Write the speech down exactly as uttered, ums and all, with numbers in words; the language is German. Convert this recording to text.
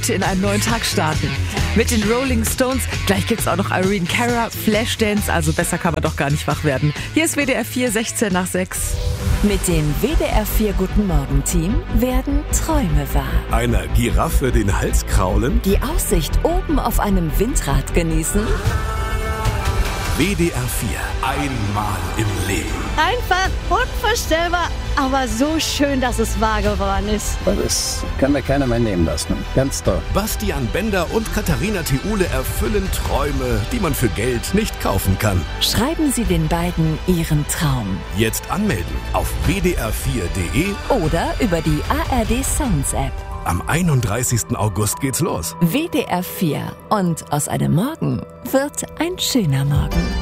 in einen neuen Tag starten. Mit den Rolling Stones. Gleich gibt's auch noch Irene Cara, Flashdance. Also besser kann man doch gar nicht wach werden. Hier ist W D R vier, sechzehn nach sechs. Mit dem W D R vier Guten Morgen Team werden Träume wahr. Einer Giraffe den Hals kraulen. Die Aussicht oben auf einem Windrad genießen. W D R vier. Einmal im Leben. Einfach unvorstellbar, aber so schön, dass es wahr geworden ist. Das kann mir keiner mehr nehmen lassen. Ganz toll. Bastian Bender und Katharina Theule erfüllen Träume, die man für Geld nicht kaufen kann. Schreiben Sie den beiden Ihren Traum. Jetzt anmelden auf w d r vier punkt d e Oder über die A R D Sounds App. Am einunddreißigsten August geht's los. W D R vier. Und aus einem Morgen wird ein schöner Morgen.